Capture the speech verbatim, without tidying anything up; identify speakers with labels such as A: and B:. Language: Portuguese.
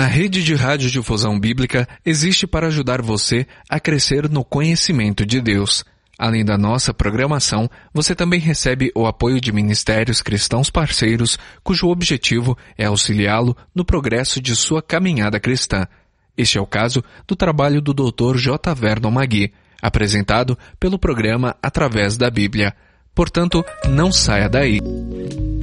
A: Na rede de radiodifusão bíblica existe para ajudar você a crescer no conhecimento de Deus. Além da nossa programação, você também recebe o apoio de ministérios cristãos parceiros, cujo objetivo é auxiliá-lo no progresso de sua caminhada cristã. Este é o caso do trabalho do doutor J. Vernon Magui, apresentado pelo programa Através da Bíblia. Portanto, não saia daí.